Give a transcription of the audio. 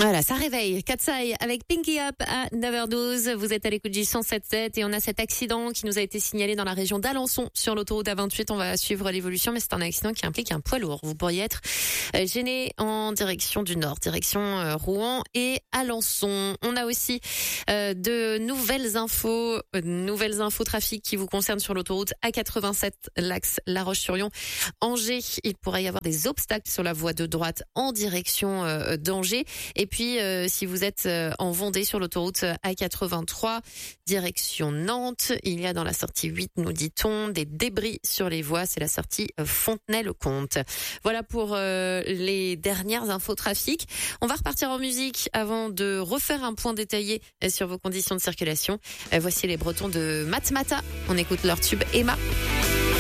Voilà, ça réveille. Katsai avec Pinky Up à 9h12. Vous êtes à l'écoute du 107.7 et on a cet accident qui nous a été signalé dans la région d'Alençon sur l'autoroute A28. On va suivre l'évolution, mais c'est un accident qui implique un poids lourd. Vous pourriez être gêné en direction du nord, direction Rouen et Alençon. On a aussi de nouvelles infos trafic qui vous concernent sur l'autoroute A87, l'axe La Roche-sur-Yon. Angers, il pourrait y avoir des obstacles sur la voie de droite en direction d'Angers. Et puis, si vous êtes en Vendée sur l'autoroute A83, direction Nantes, il y a dans la sortie 8, nous dit-on, des débris sur les voies. C'est la sortie Fontenay-le-Comte. Voilà pour les dernières infos trafic. On va repartir en musique avant de refaire un point détaillé sur vos conditions de circulation. Voici les Bretons de Matmata. On écoute leur tube Emma.